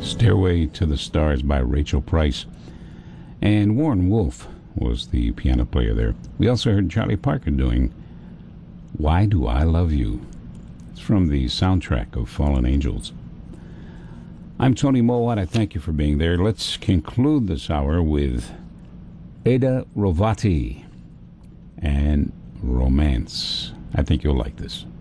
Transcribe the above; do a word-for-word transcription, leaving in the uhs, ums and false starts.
Stairway to the Stars by Rachel Price. And Warren Wolf was the piano player there. We also heard Charlie Parker doing Why Do I Love You? It's from the soundtrack of Fallen Angels. I'm Tony Mowat. I thank you for being there. Let's conclude this hour with Ada Rovati and Romance. I think you'll like this.